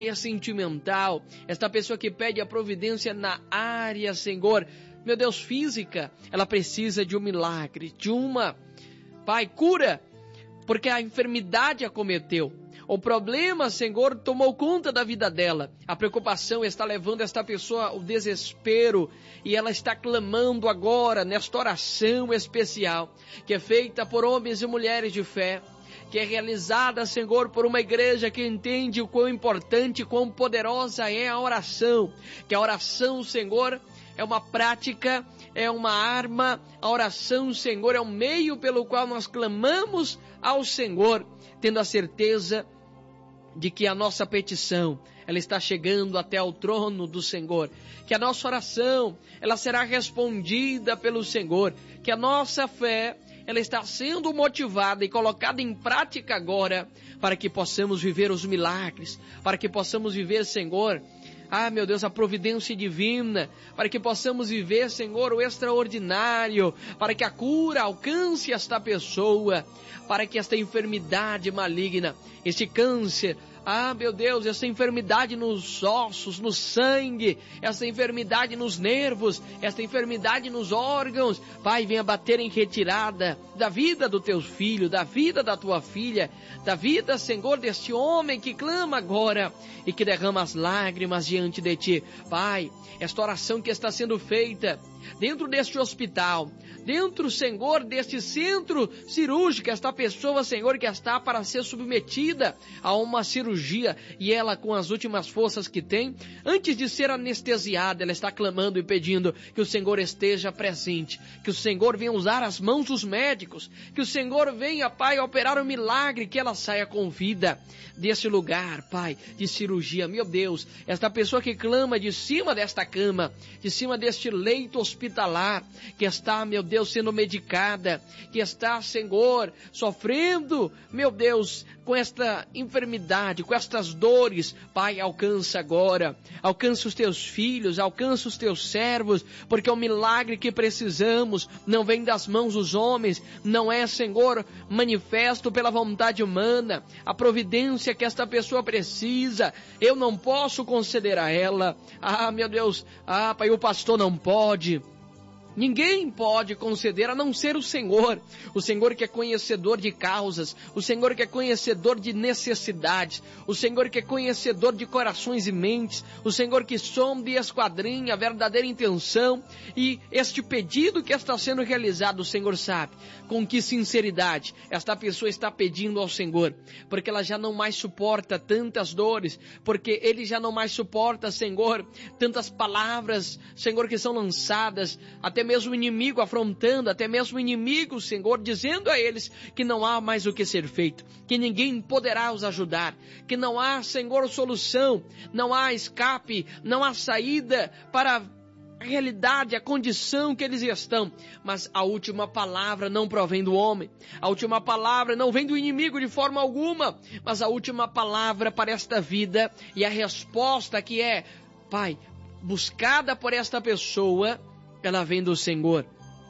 sentimental, esta pessoa que pede a providência na área, Senhor, meu Deus, física, ela precisa de um milagre, de uma, Pai, cura, porque a enfermidade acometeu. O problema, Senhor, tomou conta da vida dela. A preocupação está levando esta pessoa ao desespero e ela está clamando agora nesta oração especial, que é feita por homens e mulheres de fé, que é realizada, Senhor, por uma igreja que entende o quão importante, quão poderosa é a oração. Que a oração, Senhor, é uma prática, é uma arma. A oração, Senhor, é um meio pelo qual nós clamamos ao Senhor, tendo a certeza de que a nossa petição, ela está chegando até ao trono do Senhor, que a nossa oração, ela será respondida pelo Senhor, que a nossa fé, ela está sendo motivada e colocada em prática agora, para que possamos viver os milagres, para que possamos viver, Senhor, meu Deus, a providência divina, para que possamos viver, Senhor, o extraordinário, para que a cura alcance esta pessoa, para que esta enfermidade maligna, este câncer, meu Deus, essa enfermidade nos ossos, no sangue, essa enfermidade nos nervos, essa enfermidade nos órgãos, Pai, venha bater em retirada da vida do teu filho, da vida da tua filha, da vida, Senhor, deste homem que clama agora e que derrama as lágrimas diante de ti. Pai, esta oração que está sendo feita dentro deste hospital, dentro, Senhor, deste centro cirúrgico, esta pessoa, Senhor, que está para ser submetida a uma cirurgia e ela, com as últimas forças que tem, antes de ser anestesiada, ela está clamando e pedindo que o Senhor esteja presente, que o Senhor venha usar as mãos dos médicos, que o Senhor venha, Pai, operar um milagre, que ela saia com vida desse lugar, Pai, de cirurgia. Meu Deus, esta pessoa que clama de cima desta cama, de cima deste leito hospitalar, que está, meu Deus, sendo medicada, que está, Senhor, sofrendo, meu Deus, com esta enfermidade, com estas dores, Pai, alcança agora, alcança os teus filhos, alcança os teus servos, porque o milagre que precisamos não vem das mãos dos homens, não é, Senhor, manifesto pela vontade humana, a providência que esta pessoa precisa, eu não posso conceder a ela, meu Deus, Pai, o pastor não pode, ninguém pode conceder a não ser o Senhor que é conhecedor de causas, o Senhor que é conhecedor de necessidades, o Senhor que é conhecedor de corações e mentes, o Senhor que sonda e esquadrinha a verdadeira intenção, e este pedido que está sendo realizado, o Senhor sabe com que sinceridade esta pessoa está pedindo ao Senhor, porque ela já não mais suporta tantas dores, porque ele já não mais suporta, Senhor, tantas palavras, Senhor, que são lançadas, até mesmo o inimigo afrontando, até mesmo o inimigo, Senhor, dizendo a eles que não há mais o que ser feito, que ninguém poderá os ajudar, que não há, Senhor, solução, não há escape, não há saída para a realidade, a condição que eles estão. Mas a última palavra não provém do homem, a última palavra não vem do inimigo de forma alguma, mas a última palavra para esta vida e a resposta que é, Pai, buscada por esta pessoa, ela vem do Senhor.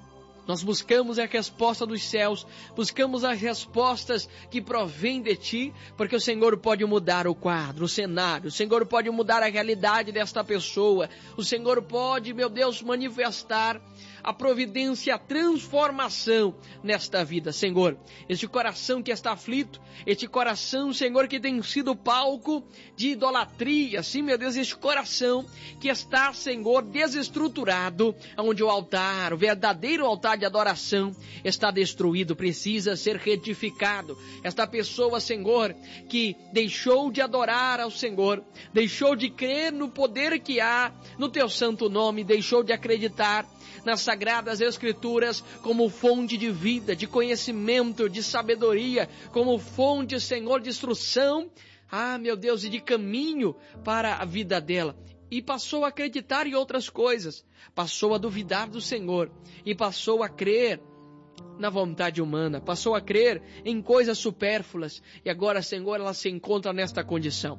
Nós buscamos a resposta dos céus, buscamos as respostas que provêm de Ti, porque o Senhor pode mudar o quadro, o cenário, o Senhor pode mudar a realidade desta pessoa, o Senhor pode, meu Deus, manifestar a providência, a transformação nesta vida, Senhor. Este coração que está aflito, este coração, Senhor, que tem sido palco de idolatria, sim, meu Deus, este coração que está, Senhor, desestruturado, onde o altar, o verdadeiro altar de adoração está destruído, precisa ser retificado. Esta pessoa, Senhor, que deixou de adorar ao Senhor, deixou de crer no poder que há no Teu santo nome, deixou de acreditar nas Sagradas Escrituras como fonte de vida, de conhecimento, de sabedoria, como fonte, Senhor, de instrução, meu Deus, e de caminho para a vida dela. E passou a acreditar em outras coisas, passou a duvidar do Senhor e passou a crer na vontade humana, passou a crer em coisas supérfluas, e agora, Senhor, ela se encontra nesta condição.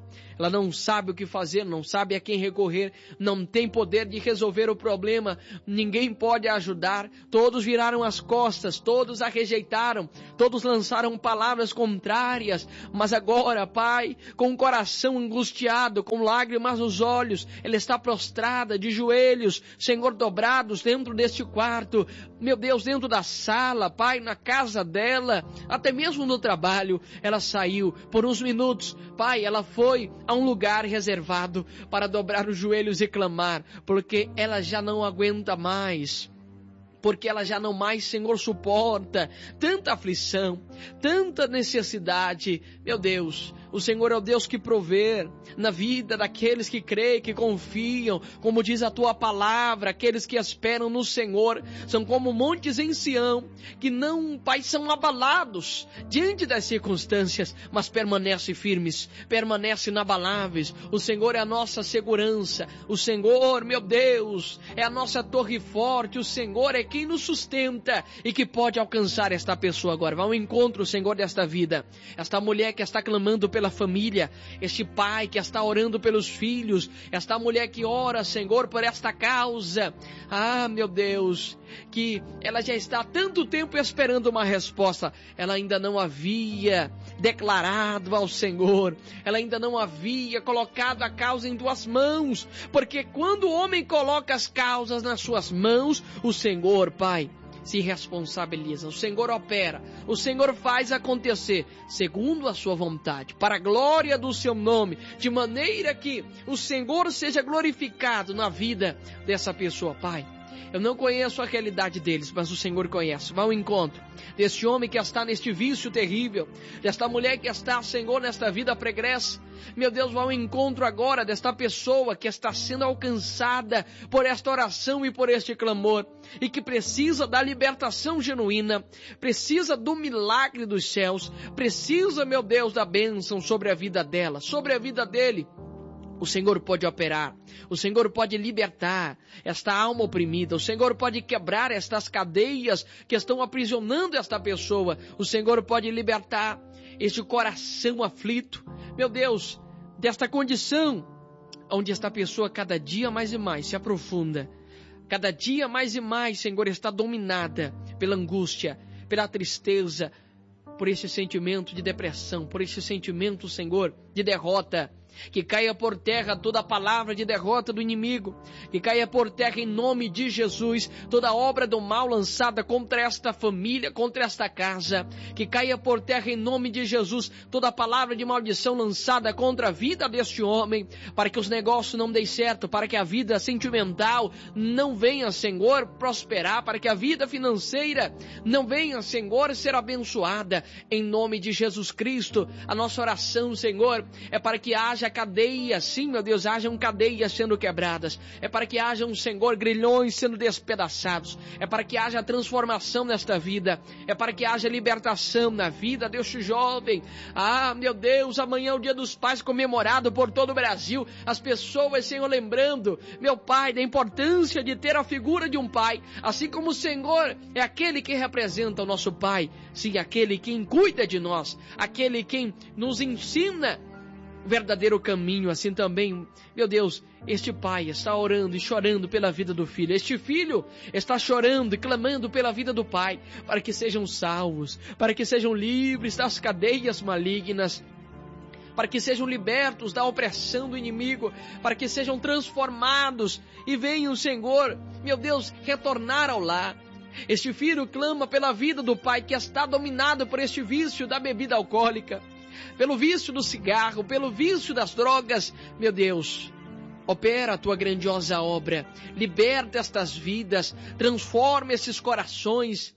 ela não sabe o que fazer, não sabe a quem recorrer, não tem poder de resolver o problema, ninguém pode ajudar, todos viraram as costas, todos a rejeitaram, todos lançaram palavras contrárias, mas agora, Pai, com o coração angustiado, com lágrimas nos olhos, ela está prostrada de joelhos, Senhor, dobrados dentro deste quarto, meu Deus, dentro da sala, Pai, na casa dela, até mesmo no trabalho, ela saiu por uns minutos, Pai, ela foi a um lugar reservado para dobrar os joelhos e clamar, porque ela já não aguenta mais. Porque ela já não mais, Senhor, suporta tanta aflição, tanta necessidade. Meu Deus, o Senhor é o Deus que provê na vida daqueles que creem, que confiam, como diz a Tua palavra, aqueles que esperam no Senhor, são como montes em Sião, que não, Pai, são abalados diante das circunstâncias, mas permanecem firmes, permanecem inabaláveis. O Senhor é a nossa segurança, o Senhor, meu Deus, é a nossa torre forte, o Senhor é quem nos sustenta e que pode alcançar esta pessoa agora. Vá ao encontro, Senhor, desta vida, esta mulher que está clamando pela família, este pai que está orando pelos filhos, esta mulher que ora, Senhor, por esta causa. Ah, meu Deus, que ela já está há tanto tempo esperando uma resposta, ela ainda não havia declarado ao Senhor, ela ainda não havia colocado a causa em tuas mãos, porque quando o homem coloca as causas nas suas mãos, o Senhor, Pai, se responsabiliza, o Senhor opera, o Senhor faz acontecer segundo a sua vontade, para a glória do seu nome, de maneira que o Senhor seja glorificado na vida dessa pessoa, Pai. Eu não conheço a realidade deles, mas o Senhor conhece. Vá ao encontro deste homem que está neste vício terrível, desta mulher que está, Senhor, nesta vida pregressa. Meu Deus, vá ao encontro agora desta pessoa que está sendo alcançada por esta oração e por este clamor, e que precisa da libertação genuína, precisa do milagre dos céus, precisa, meu Deus, da bênção sobre a vida dela, sobre a vida dele. O Senhor pode operar, o Senhor pode libertar esta alma oprimida, o Senhor pode quebrar estas cadeias que estão aprisionando esta pessoa, o Senhor pode libertar este coração aflito, meu Deus, desta condição onde esta pessoa cada dia mais e mais se aprofunda, cada dia mais e mais, Senhor, está dominada pela angústia, pela tristeza, por esse sentimento de depressão, por esse sentimento, Senhor, de derrota. Que caia por terra toda palavra de derrota do inimigo, que caia por terra em nome de Jesus toda obra do mal lançada contra esta família, contra esta casa, que caia por terra em nome de Jesus toda palavra de maldição lançada contra a vida deste homem, para que os negócios não deem certo, para que a vida sentimental não venha, Senhor, prosperar, para que a vida financeira não venha, Senhor, ser abençoada, em nome de Jesus Cristo. A nossa oração, Senhor, é para que haja cadeias, sim, meu Deus, hajam cadeias sendo quebradas, é para que hajam, Senhor, grilhões sendo despedaçados, é para que haja transformação nesta vida, é para que haja libertação na vida deste jovem. Ah, meu Deus, amanhã é o Dia dos Pais comemorado por todo o Brasil, as pessoas, Senhor, lembrando, meu Pai, da importância de ter a figura de um pai, assim como o Senhor é aquele que representa o nosso Pai, sim, aquele quem cuida de nós, aquele quem nos ensina verdadeiro caminho. Assim também, meu Deus, este pai está orando e chorando pela vida do filho, este filho está chorando e clamando pela vida do pai, para que sejam salvos, para que sejam livres das cadeias malignas, para que sejam libertos da opressão do inimigo, para que sejam transformados e venham, Senhor, meu Deus, retornar ao lar. Este filho clama pela vida do pai que está dominado por este vício da bebida alcoólica, pelo vício do cigarro, pelo vício das drogas. Meu Deus, opera a tua grandiosa obra, liberta estas vidas, transforma esses corações,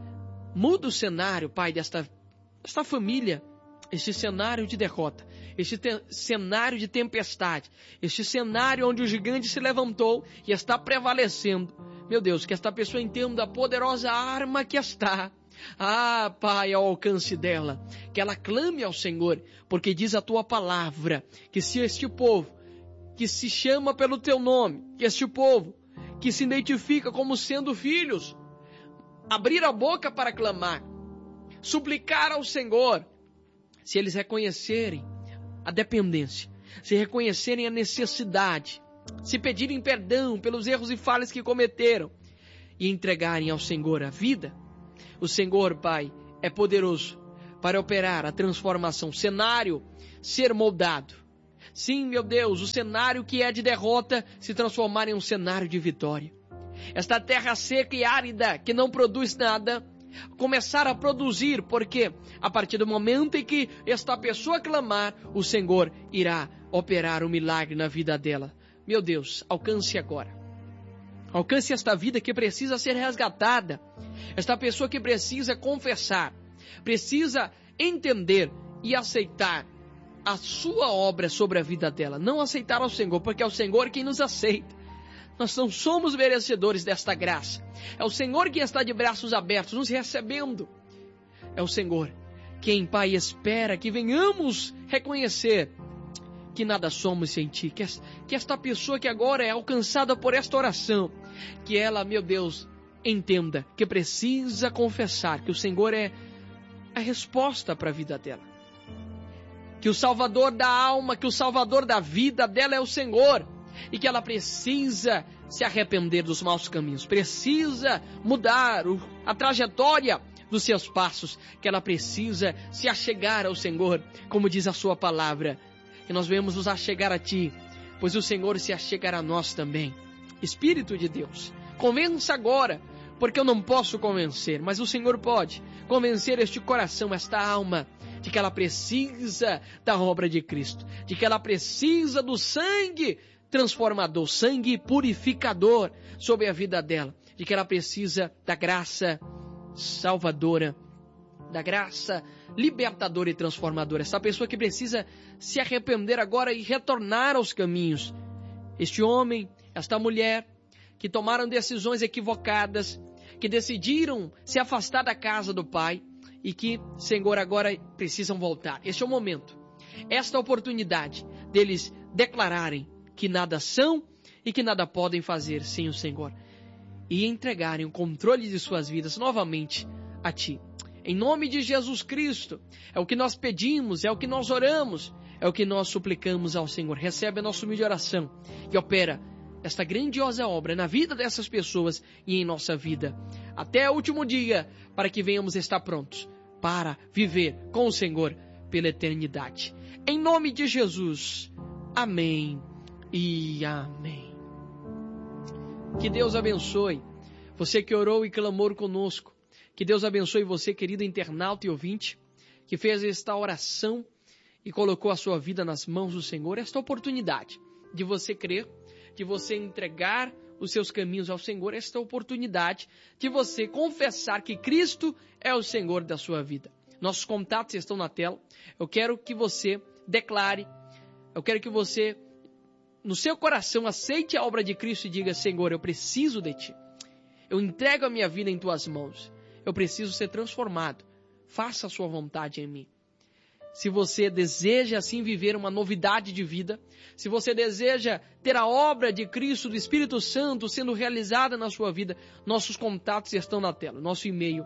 muda o cenário, Pai, desta família, este cenário de derrota, este cenário de tempestade, este cenário onde o gigante se levantou e está prevalecendo. Meu Deus, que esta pessoa entenda a poderosa arma que está, ah, Pai, ao alcance dela, que ela clame ao Senhor, porque diz a tua palavra, que se este povo, que se chama pelo teu nome, que este povo, que se identifica como sendo filhos, abrir a boca para clamar, suplicar ao Senhor, se eles reconhecerem a dependência, se reconhecerem a necessidade, se pedirem perdão pelos erros e falhas que cometeram e entregarem ao Senhor a vida, o Senhor, Pai, é poderoso para operar a transformação, o cenário ser moldado. Sim, meu Deus, o cenário que é de derrota se transformar em um cenário de vitória. Esta terra seca e árida, que não produz nada, começar a produzir, porque a partir do momento em que esta pessoa clamar, o Senhor irá operar um milagre na vida dela. Meu Deus, alcance agora. Alcance esta vida que precisa ser resgatada. Esta pessoa que precisa confessar, precisa entender e aceitar a sua obra sobre a vida dela. Não aceitar ao Senhor, porque é o Senhor quem nos aceita. Nós não somos merecedores desta graça. É o Senhor quem está de braços abertos, nos recebendo. É o Senhor quem, Pai, espera que venhamos reconhecer que nada somos sem Ti. Que esta pessoa que agora é alcançada por esta oração, que ela, meu Deus, entenda que precisa confessar que o Senhor é a resposta para a vida dela. Que o Salvador da alma, que o Salvador da vida dela é o Senhor. E que ela precisa se arrepender dos maus caminhos, precisa mudar a trajetória dos seus passos, que ela precisa se achegar ao Senhor, como diz a sua palavra. E nós vamos nos achegar a Ti, pois o Senhor se achegará a nós também. Espírito de Deus, convença agora, porque eu não posso convencer, mas o Senhor pode convencer este coração, esta alma, de que ela precisa da obra de Cristo, de que ela precisa do sangue transformador, sangue purificador sobre a vida dela, de que ela precisa da graça salvadora, da graça libertadora e transformadora. Essa pessoa que precisa se arrepender agora e retornar aos caminhos. Este homem, esta mulher, que tomaram decisões equivocadas, que decidiram se afastar da casa do Pai e que, Senhor, agora precisam voltar. Este é o momento, esta oportunidade deles declararem que nada são e que nada podem fazer sem o Senhor e entregarem o controle de suas vidas novamente a Ti. Em nome de Jesus Cristo, é o que nós pedimos, é o que nós oramos, é o que nós suplicamos ao Senhor. Recebe a nossa humilde oração e opera esta grandiosa obra na vida dessas pessoas e em nossa vida, até o último dia, para que venhamos estar prontos para viver com o Senhor pela eternidade. Em nome de Jesus, amém e amém. Que Deus abençoe você que orou e clamou conosco. Que Deus abençoe você, querido internauta e ouvinte, que fez esta oração e colocou a sua vida nas mãos do Senhor. Esta oportunidade de você crer, de você entregar os seus caminhos ao Senhor, esta oportunidade de você confessar que Cristo é o Senhor da sua vida. Nossos contatos estão na tela. Eu quero que você declare, eu quero que você, no seu coração, aceite a obra de Cristo e diga: Senhor, eu preciso de Ti. Eu entrego a minha vida em Tuas mãos. Eu preciso ser transformado. Faça a Sua vontade em mim. Se você deseja assim viver uma novidade de vida, se você deseja ter a obra de Cristo, do Espírito Santo sendo realizada na sua vida, nossos contatos estão na tela. Nosso e-mail,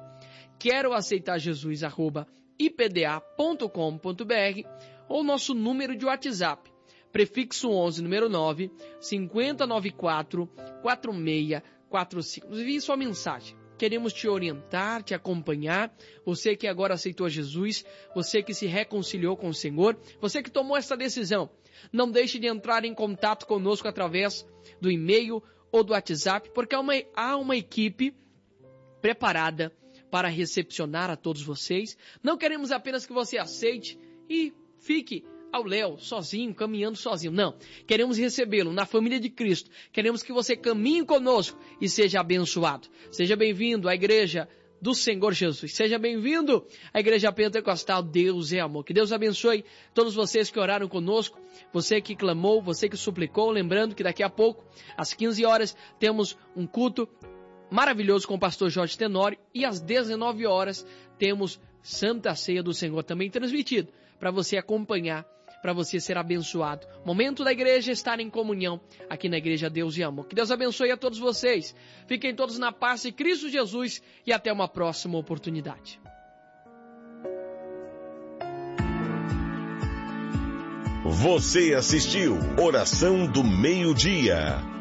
queroaceitarjesus@ipda.com.br, ou nosso número de WhatsApp, prefixo 11, número 9, 5094 4645. Nos envie sua mensagem. Queremos te orientar, te acompanhar. Você que agora aceitou Jesus, você que se reconciliou com o Senhor, você que tomou essa decisão, não deixe de entrar em contato conosco através do e-mail ou do WhatsApp, porque há uma equipe preparada para recepcionar a todos vocês. Não queremos apenas que você aceite e fique ao léu, sozinho, caminhando sozinho. Não, queremos recebê-lo na família de Cristo. Queremos que você caminhe conosco e seja abençoado. Seja bem-vindo à Igreja do Senhor Jesus. Seja bem-vindo à Igreja Pentecostal Deus é Amor. Que Deus abençoe todos vocês que oraram conosco, você que clamou, você que suplicou. Lembrando que daqui a pouco, às 15 horas, temos um culto maravilhoso com o pastor Jorge Tenório, e às 19 horas temos Santa Ceia do Senhor também transmitido para você acompanhar, para você ser abençoado. Momento da igreja estar em comunhão aqui na Igreja Deus e Amor. Que Deus abençoe a todos vocês. Fiquem todos na paz de Cristo Jesus e até uma próxima oportunidade. Você assistiu Oração do Meio-Dia.